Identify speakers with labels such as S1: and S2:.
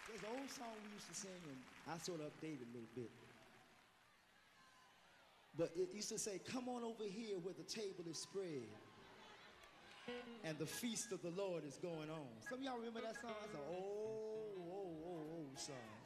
S1: There's an old song we used to sing, and I sort of updated a little bit. But it used to say, come on over here where the table is spread and the feast of the Lord is going on. Some of y'all remember that song? That's an old song.